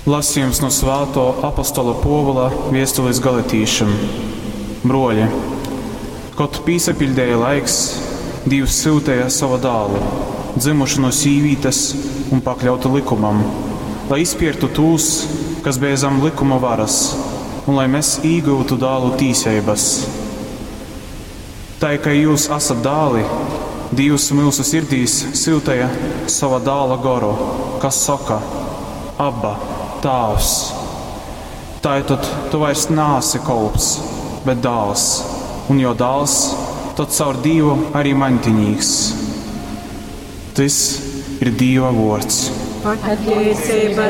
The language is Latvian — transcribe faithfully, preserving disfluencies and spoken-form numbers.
Lasījums no svēto apostola Pāvila vēstules Galatīšiem. Broļi, kad piesapildēja laiks, Dievs sūtīja savu dēlu, dzimušu no sīvītes un pakļautu likumam, lai izpirktu tūs, kas bija zem likuma varas, un lai mēs iegūtu dēlu tīsības. Tā kā jūs esat dēli, Dievs mūsu sirdīs sūtīja savu dēla garu, kas saka: Abba, Tēvs. Tātad tu vairs neesi kalps, bet dēls, un jo dēls, tad caur Dievu arī mantiņīgs. Tas ir Dieva vārds. Patiesība